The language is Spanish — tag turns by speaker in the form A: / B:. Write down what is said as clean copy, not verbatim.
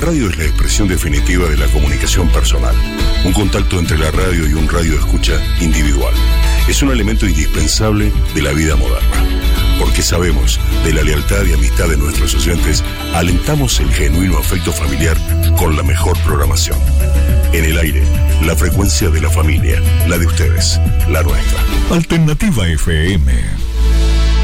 A: radio es la expresión definitiva de la comunicación personal, un contacto entre la radio y un radioescucha individual. Es un elemento indispensable de la vida moderna. Porque sabemos de la lealtad y amistad de nuestros oyentes, alentamos el genuino afecto familiar con la mejor programación. En el aire, la frecuencia de la familia, la de ustedes, la nuestra.
B: Alternativa FM.